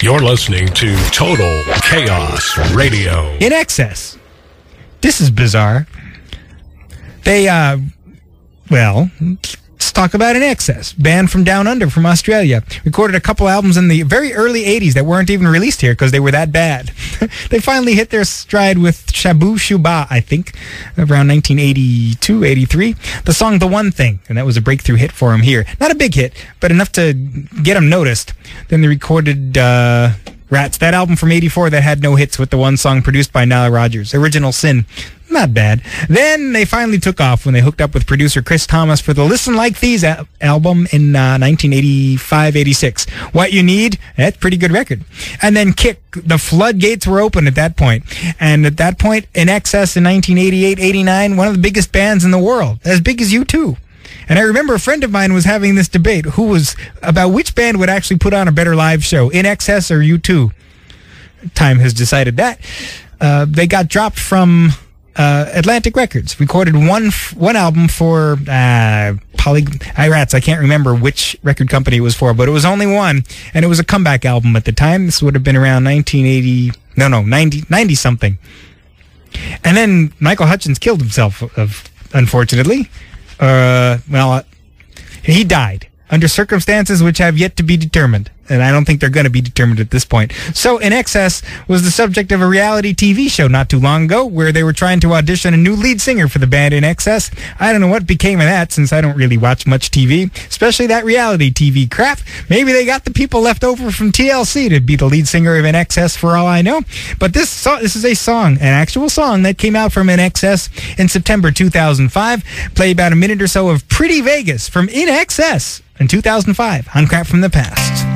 You're listening to Total Chaos Radio. In Excess. This is bizarre. They, let's talk about In Excess. Band from Down Under from Australia. Recorded a couple albums in the very early 80s that weren't even released here because they were that bad. They finally hit their stride with Shabu Shuba, I think, around 1982, 83. The song The One Thing, and that was a breakthrough hit for them here. Not a big hit, but enough to get them noticed. Then they recorded Rats, that album from 84 that had no hits with the one song produced by Nile Rodgers, Original Sin. Not bad. Then they finally took off when they hooked up with producer Chris Thomas for the Listen Like These album in 1985-86. What You Need, that's a pretty good record. And then Kick, the floodgates were open at that point. And at that point, In Excess in 1988-89, one of the biggest bands in the world, as big as U2. And I remember a friend of mine was having this debate about which band would actually put on a better live show, In Excess or U2. Time has decided that. They got dropped from Atlantic Records. Recorded one album for Rats. I can't remember which record company it was for, but it was only one, and it was a comeback album at the time. This would have been around 90 something. And then Michael Hutchence killed himself, unfortunately. He died under circumstances which have yet to be determined. And I don't think they're going to be determined at this point. So In Excess was the subject of a reality TV show not too long ago where they were trying to audition a new lead singer for the band In Excess. I don't know what became of that since I don't really watch much TV, especially that reality TV crap. Maybe they got the people left over from TLC to be the lead singer of In Excess for all I know. But this is a song, an actual song that came out from In Excess in September 2005. Play about a minute or so of Pretty Vegas from In Excess in 2005 on Crap from the Past.